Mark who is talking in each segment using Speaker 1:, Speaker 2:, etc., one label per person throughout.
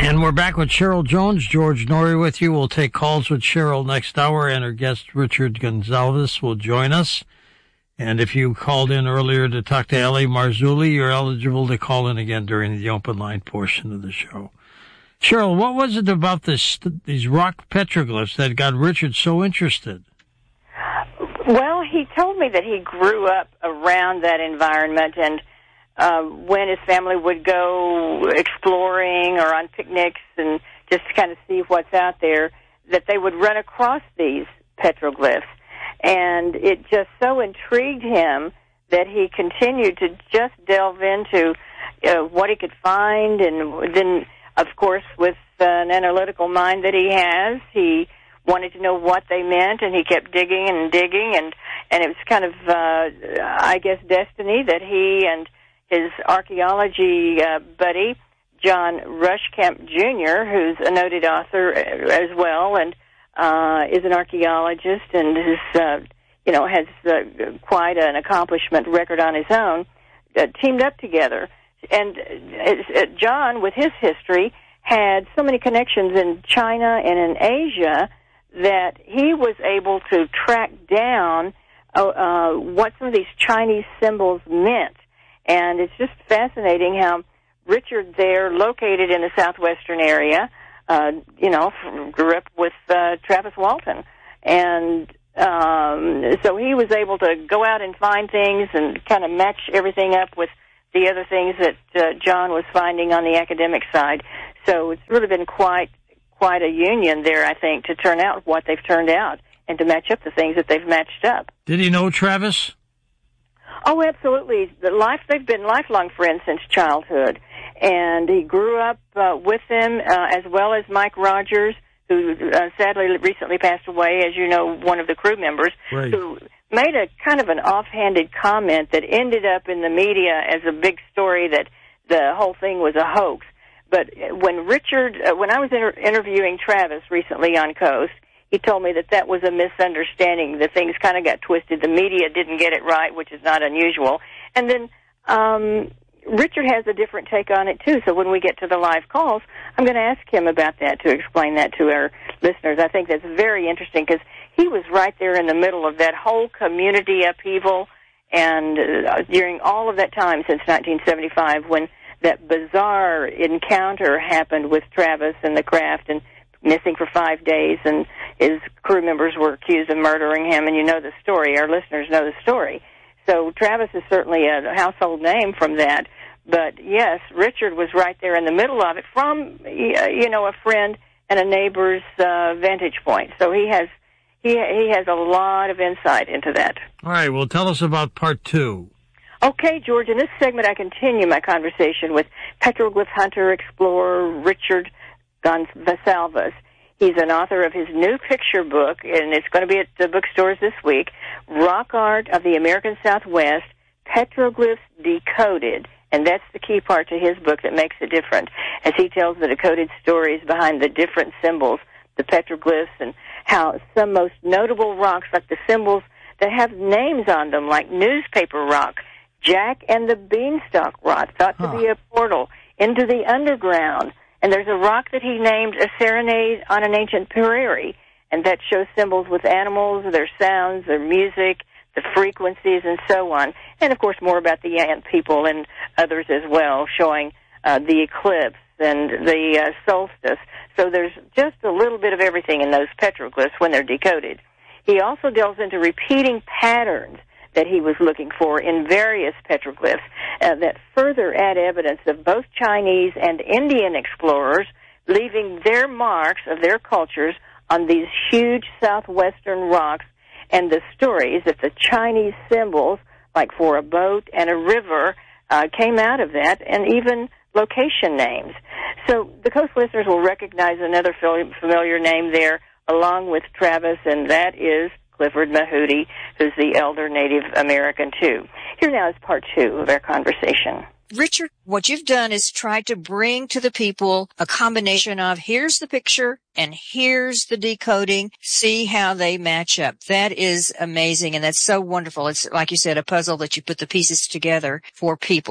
Speaker 1: And we're back with Cheryl Jones. George Norrie with you. We'll take calls with Cheryl next hour, and her guest, Richard Gonzalez, will join us. And if you called in earlier to talk to Ellie Marzulli, you're eligible to call in again during the open line portion of the show. Cheryl, what was it about these rock petroglyphs that got Richard so interested?
Speaker 2: Well, he told me that he grew up around that environment, and when his family would go exploring or on picnics and just to kind of see what's out there, that they would run across these petroglyphs. And it just so intrigued him that he continued to just delve into what he could find. And then, of course, with an analytical mind that he has, he wanted to know what they meant, and he kept digging and digging. And it was kind of, I guess, destiny that he and his archaeology buddy, John Rushkamp Jr., who's a noted author as well, and is an archaeologist and has quite an accomplishment record on his own, teamed up together. And John, with his history, had so many connections in China and in Asia that he was able to track down what some of these Chinese symbols meant. And it's just fascinating how Richard there, located in the southwestern area, grew up with Travis Walton. And so he was able to go out and find things and kind of match everything up with the other things that John was finding on the academic side. So it's really been quite a union there, I think, to turn out what they've turned out and to match up the things that they've matched up.
Speaker 1: Did he know Travis?
Speaker 2: Oh, absolutely. They've been lifelong friends since childhood. And he grew up with them, as well as Mike Rogers, who sadly recently passed away, as you know, one of the crew members,
Speaker 1: right,
Speaker 2: who made a kind of an offhanded comment that ended up in the media as a big story that the whole thing was a hoax. But when I was interviewing Travis recently on Coast, he told me that was a misunderstanding. The things kind of got twisted. The media didn't get it right, which is not unusual. And then Richard has a different take on it, too. So when we get to the live calls, I'm going to ask him about that to explain that to our listeners. I think that's very interesting because he was right there in the middle of that whole community upheaval. And during all of that time since 1975, when that bizarre encounter happened with Travis and the craft and missing for 5 days, and his crew members were accused of murdering him, and you know the story. Our listeners know the story. So Travis is certainly a household name from that. But, yes, Richard was right there in the middle of it from, a friend and a neighbor's vantage point. So he has a lot of insight into that.
Speaker 1: All right, well, tell us about part 2.
Speaker 2: Okay, George, in this segment I continue my conversation with petroglyph hunter, explorer Richard Gonzalez. He's an author of his new picture book, and it's going to be at the bookstores this week, Rock Art of the American Southwest, Petroglyphs Decoded. And that's the key part to his book that makes it different, as he tells the decoded stories behind the different symbols, the petroglyphs, and how some most notable rocks, like the symbols that have names on them, like newspaper rock, Jack and the Beanstalk rock, thought to be a portal into the underground. And there's a rock that he named a serenade on an ancient prairie, and that shows symbols with animals, their sounds, their music, the frequencies, and so on. And, of course, more about the ant people and others as well, showing the eclipse and the solstice. So there's just a little bit of everything in those petroglyphs when they're decoded. He also delves into repeating patterns that he was looking for in various petroglyphs that further add evidence of both Chinese and Indian explorers leaving their marks of their cultures on these huge southwestern rocks, and the stories that the Chinese symbols, like for a boat and a river, came out of that, and even location names. So the Coast listeners will recognize another familiar name there along with Travis, and that is Clifford Mahooty, who's the elder Native American, too. Here now is part 2 of our conversation.
Speaker 3: Richard, what you've done is try to bring to the people a combination of here's the picture and here's the decoding, see how they match up. That is amazing, and that's so wonderful. It's, like you said, a puzzle that you put the pieces together for people.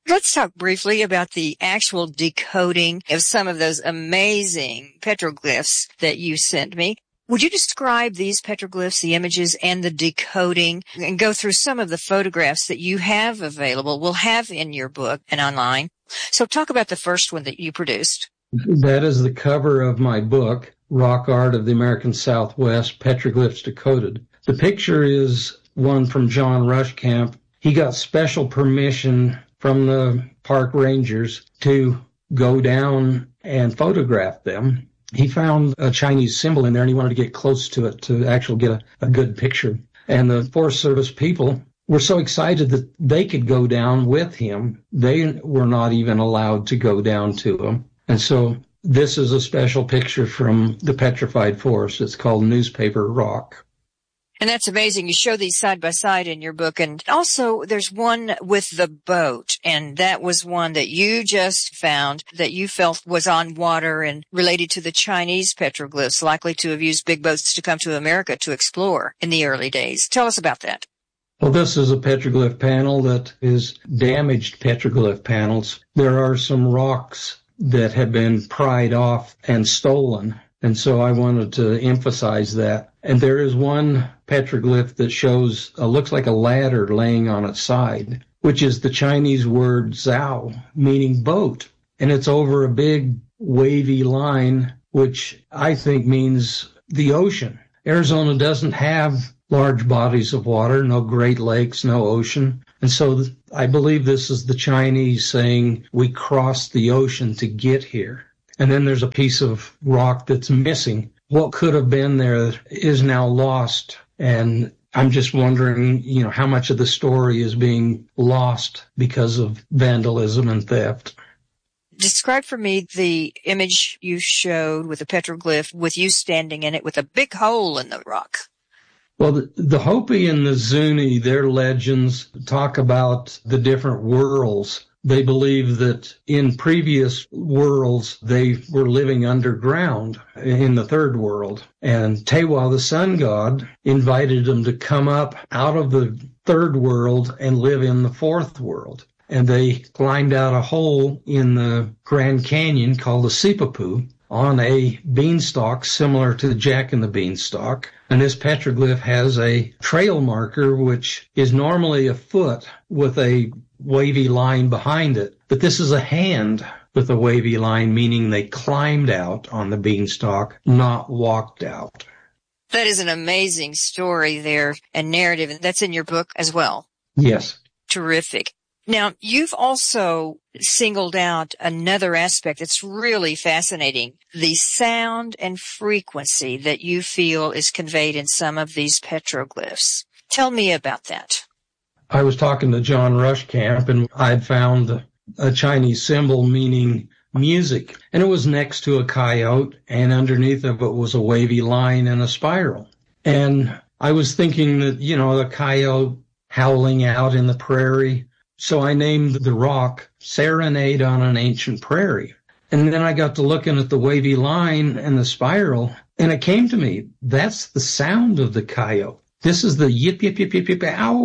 Speaker 3: Let's talk briefly about the actual decoding of some of those amazing petroglyphs that you sent me. Would you describe these petroglyphs, the images, and the decoding, and go through some of the photographs that you have available, will have in your book and online? So talk about the first one that you produced.
Speaker 4: That is the cover of my book, Rock Art of the American Southwest, Petroglyphs Decoded. The picture is one from John Rushcamp. He got special permission from the park rangers to go down and photograph them. He found a Chinese symbol in there, and he wanted to get close to it to actually get a good picture. And the Forest Service people were so excited that they could go down with him. They were not even allowed to go down to him. And so this is a special picture from the Petrified Forest. It's called Newspaper Rock.
Speaker 3: And that's amazing. You show these side by side in your book. And also there's one with the boat. And that was one that you just found that you felt was on water and related to the Chinese petroglyphs, likely to have used big boats to come to America to explore in the early days. Tell us about that.
Speaker 4: Well, this is a petroglyph panel that is damaged petroglyph panels. There are some rocks that have been pried off and stolen. And so I wanted to emphasize that. And there is one petroglyph that shows, looks like a ladder laying on its side, which is the Chinese word zhao, meaning boat. And it's over a big wavy line, which I think means the ocean. Arizona doesn't have large bodies of water, no Great Lakes, no ocean. And so I believe this is the Chinese saying, we crossed the ocean to get here. And then there's a piece of rock that's missing. What could have been there is now lost. And I'm just wondering, how much of the story is being lost because of vandalism and theft.
Speaker 3: Describe for me the image you showed with the petroglyph with you standing in it with a big hole in the rock.
Speaker 4: Well, the Hopi and the Zuni, their legends talk about the different worlds. They believe that in previous worlds, they were living underground in the third world. And Tewa, the sun god, invited them to come up out of the third world and live in the fourth world. And they climbed out a hole in the Grand Canyon called the Sipapu on a beanstalk similar to the Jack and the Beanstalk. And this petroglyph has a trail marker, which is normally a foot with a wavy line behind it. But this is a hand with a wavy line, meaning they climbed out on the beanstalk, not walked out.
Speaker 3: That is an amazing story there and narrative, and that's in your book as well.
Speaker 4: Yes.
Speaker 3: Terrific. Now, you've also singled out another aspect that's really fascinating, the sound and frequency that you feel is conveyed in some of these petroglyphs. Tell me about that.
Speaker 4: I was talking to John Rushcamp, and I'd found a Chinese symbol meaning music, and it was next to a coyote, and underneath of it was a wavy line and a spiral. And I was thinking that, the coyote howling out in the prairie. So I named the rock Serenade on an Ancient Prairie. And then I got to looking at the wavy line and the spiral, and it came to me, that's the sound of the coyote. This is the yip, yip, yip, yip, yip,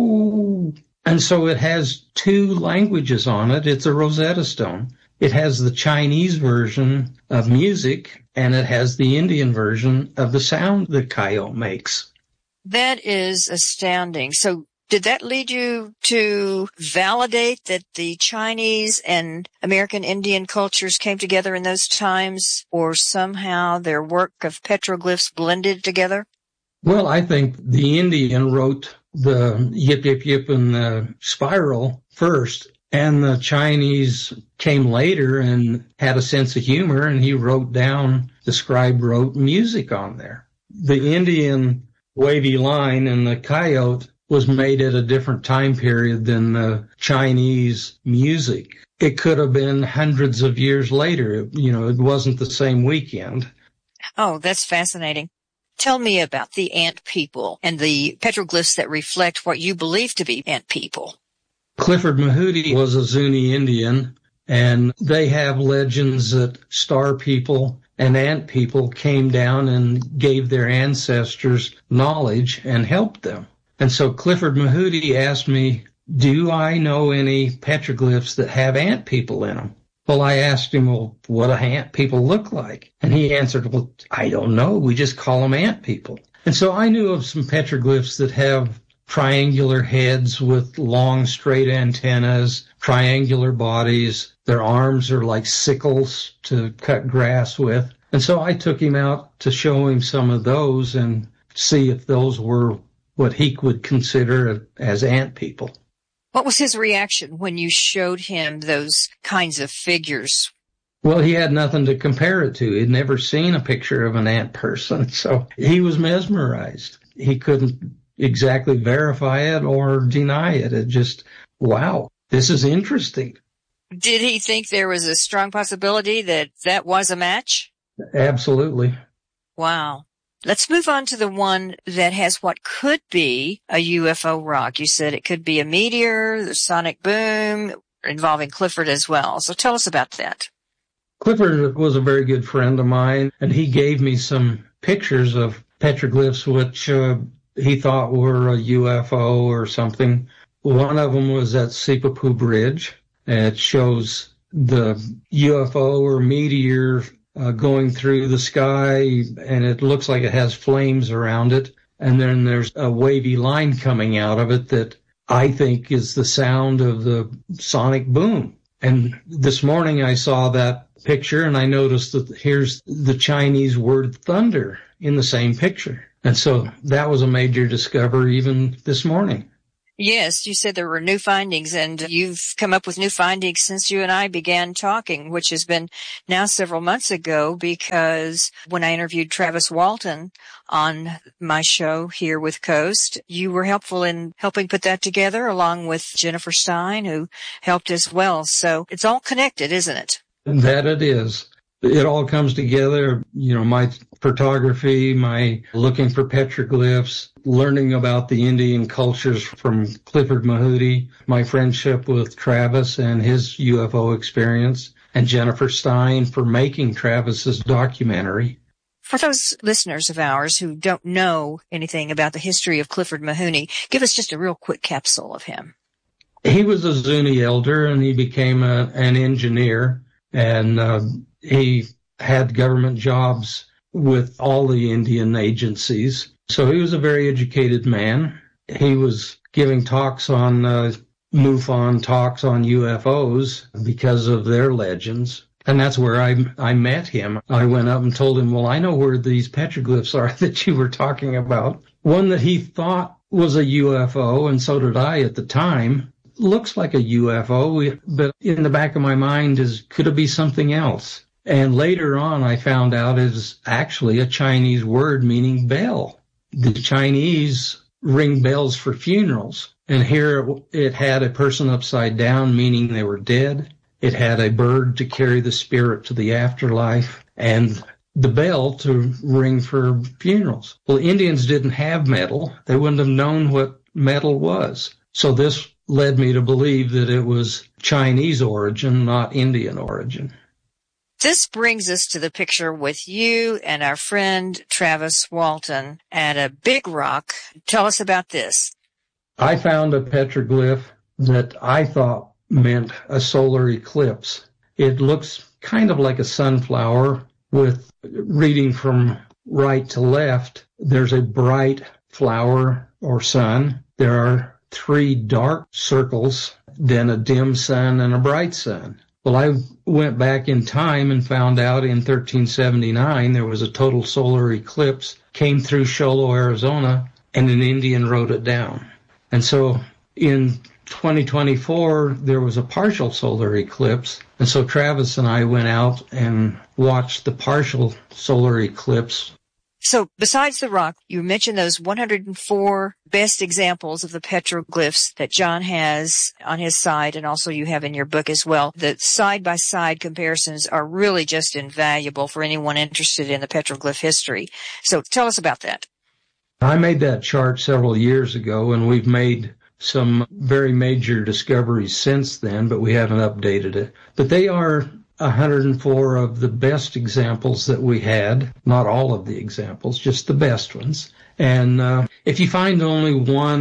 Speaker 4: ow. And so it has two languages on it. It's a Rosetta Stone. It has the Chinese version of music, and it has the Indian version of the sound the coyote makes.
Speaker 3: That is astounding. So did that lead you to validate that the Chinese and American Indian cultures came together in those times, or somehow their work of petroglyphs blended together?
Speaker 4: Well, I think the Indian wrote the yip, yip, yip and the spiral first, and the Chinese came later and had a sense of humor, and the scribe wrote music on there. The Indian wavy line and the coyote was made at a different time period than the Chinese music. It could have been hundreds of years later. It wasn't the same weekend.
Speaker 3: Oh, that's fascinating. Tell me about the ant people and the petroglyphs that reflect what you believe to be ant people.
Speaker 4: Clifford Mahooty was a Zuni Indian, and they have legends that star people and ant people came down and gave their ancestors knowledge and helped them. And so Clifford Mahooty asked me, do I know any petroglyphs that have ant people in them? Well, I asked him, well, what do ant people look like? And he answered, well, I don't know. We just call them ant people. And so I knew of some petroglyphs that have triangular heads with long, straight antennas, triangular bodies. Their arms are like sickles to cut grass with. And so I took him out to show him some of those and see if those were what he would consider as ant people.
Speaker 3: What was his reaction when you showed him those kinds of figures?
Speaker 4: Well, he had nothing to compare it to. He'd never seen a picture of an ant person, so he was mesmerized. He couldn't exactly verify it or deny it. It just, wow, this is interesting.
Speaker 3: Did he think there was a strong possibility that that was a match?
Speaker 4: Absolutely.
Speaker 3: Wow. Let's move on to the one that has what could be a UFO rock. You said it could be a meteor, the sonic boom, involving Clifford as well. So tell us about that.
Speaker 4: Clifford was a very good friend of mine, and he gave me some pictures of petroglyphs which he thought were a UFO or something. One of them was at Sipapu Bridge, and it shows the UFO or meteor going through the sky, and it looks like it has flames around it. And then there's a wavy line coming out of it that I think is the sound of the sonic boom. And this morning I saw that picture, and I noticed that here's the Chinese word thunder in the same picture. And so that was a major discovery even this morning.
Speaker 3: Yes, you said there were new findings, and you've come up with new findings since you and I began talking, which has been now several months ago, because when I interviewed Travis Walton on my show here with Coast, you were helpful in helping put that together, along with Jennifer Stein, who helped as well. So it's all connected, isn't it?
Speaker 4: That it is. It all comes together, my photography, my looking for petroglyphs, learning about the Indian cultures from Clifford Mahooty, my friendship with Travis and his UFO experience, and Jennifer Stein for making Travis's documentary.
Speaker 3: For those listeners of ours who don't know anything about the history of Clifford Mahooty, give us just a real quick capsule of him.
Speaker 4: He was a Zuni elder, and he became an engineer, and he had government jobs with all the Indian agencies. So he was a very educated man. He was giving talks on MUFON, talks on UFOs because of their legends. And that's where I met him. I went up and told him, well, I know where these petroglyphs are that you were talking about. One that he thought was a UFO, and so did I at the time. Looks like a UFO, but in the back of my mind could it be something else? And later on, I found out it's actually a Chinese word meaning bell. The Chinese ring bells for funerals. And here it had a person upside down, meaning they were dead. It had a bird to carry the spirit to the afterlife, and the bell to ring for funerals. Well, Indians didn't have metal. They wouldn't have known what metal was. So this led me to believe that it was Chinese origin, not Indian origin.
Speaker 3: This brings us to the picture with you and our friend Travis Walton at a big rock. Tell us about this.
Speaker 4: I found a petroglyph that I thought meant a solar eclipse. It looks kind of like a sunflower with reading from right to left. There's a bright flower or sun. There are 3 dark circles, then a dim sun and a bright sun. Well, I went back in time and found out in 1379 there was a total solar eclipse, came through Show Low, Arizona, and an Indian wrote it down. And so in 2024, there was a partial solar eclipse. And so Travis and I went out and watched the partial solar eclipse.
Speaker 3: So besides the rock, you mentioned those 104 best examples of the petroglyphs that John has on his site, and also you have in your book as well. The side-by-side comparisons are really just invaluable for anyone interested in the petroglyph history. So tell us about that.
Speaker 4: I made that chart several years ago, and we've made some very major discoveries since then, but we haven't updated it. But they are 104 of the best examples that we had, not all of the examples, just the best ones. And if you find only one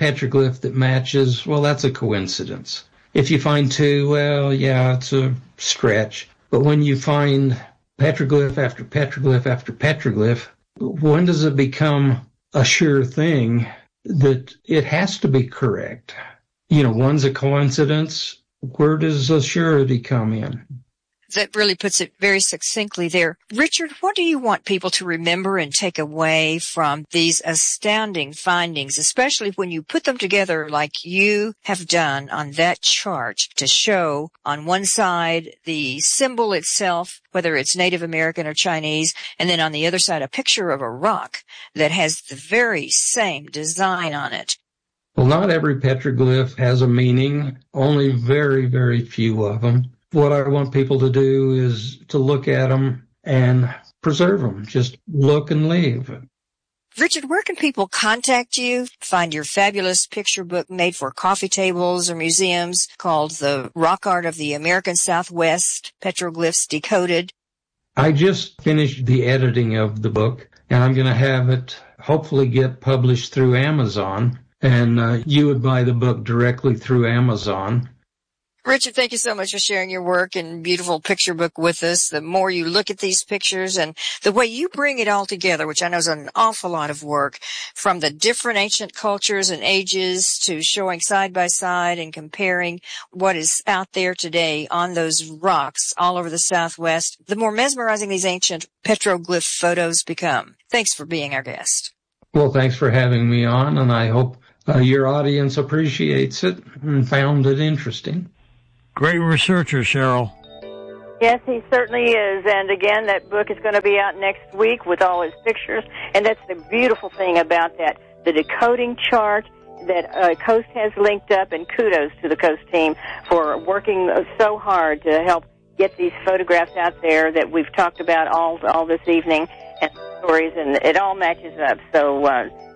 Speaker 4: petroglyph that matches, well, that's a coincidence. If you find two, well, yeah, it's a stretch. But when you find petroglyph after petroglyph after petroglyph, when does it become a sure thing that it has to be correct? One's a coincidence. Where does the surety come in?
Speaker 3: That really puts it very succinctly there. Richard, what do you want people to remember and take away from these astounding findings, especially when you put them together like you have done on that chart to show on one side the symbol itself, whether it's Native American or Chinese, and then on the other side a picture of a rock that has the very same design on it?
Speaker 4: Well, not every petroglyph has a meaning, only very, very few of them. What I want people to do is to look at them and preserve them. Just look and leave.
Speaker 3: Richard, where can people contact you, find your fabulous picture book made for coffee tables or museums called The Rock Art of the American Southwest, Petroglyphs Decoded?
Speaker 4: I just finished the editing of the book, and I'm going to have it hopefully get published through Amazon, and you would buy the book directly through Amazon.
Speaker 3: Richard, thank you so much for sharing your work and beautiful picture book with us. The more you look at these pictures and the way you bring it all together, which I know is an awful lot of work, from the different ancient cultures and ages to showing side by side and comparing what is out there today on those rocks all over the Southwest, the more mesmerizing these ancient petroglyph photos become. Thanks for being our guest.
Speaker 4: Well, thanks for having me on, and I hope your audience appreciates it and found it interesting.
Speaker 1: Great researcher, Cheryl.
Speaker 2: Yes, he certainly is. And again, that book is going to be out next week with all his pictures. And that's the beautiful thing about that, the decoding chart that Coast has linked up. And kudos to the Coast team for working so hard to help get these photographs out there that we've talked about all this evening, and stories, and it all matches up. So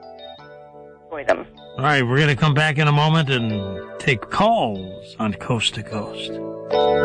Speaker 2: enjoy them.
Speaker 1: All right, we're going to come back in a moment and take calls on Coast to Coast.